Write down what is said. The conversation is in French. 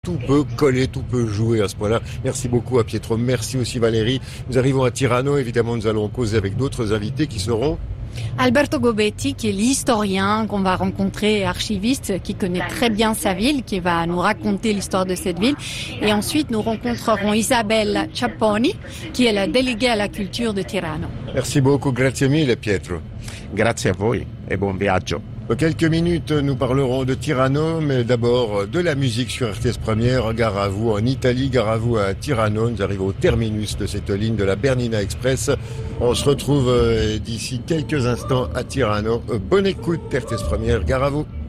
Tout peut coller, tout peut jouer à ce point-là. Merci beaucoup à Pietro, merci aussi Valérie. Nous arrivons à Tirano, évidemment nous allons causer avec d'autres invités qui seront... Alberto Gobetti, qui est l'historien qu'on va rencontrer, archiviste, qui connaît très bien sa ville, qui va nous raconter l'histoire de cette ville. Et ensuite, nous rencontrerons Isabella Ciapponi, qui est la déléguée à la culture de Tirano. Merci beaucoup, grazie mille Pietro. Grazie a voi e buon viaggio. Dans quelques minutes, nous parlerons de Tirano, mais d'abord de la musique sur RTS Première. Gare à vous en Italie, gare à vous à Tirano. Nous arrivons au terminus de cette ligne de la Bernina Express. On se retrouve d'ici quelques instants à Tirano. Bonne écoute, RTS Première, gare à vous.